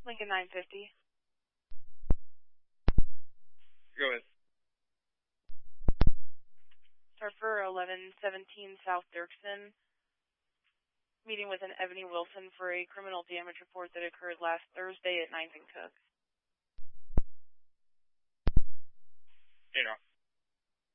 Lincoln 950. Go ahead. Start for 1117 South Dirksen. Meeting with an Ebony Wilson for a criminal damage report that occurred last Thursday at 9th and Cook. You know.